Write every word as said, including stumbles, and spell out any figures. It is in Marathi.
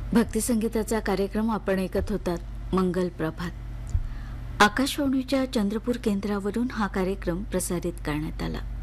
भक्ती संगीताचा कार्यक्रम आपण ऐकत होतात मंगल प्रभात. आकाशवाणीच्या चंद्रपूर केंद्रावरून हा कार्यक्रम प्रसारित करण्यात आला.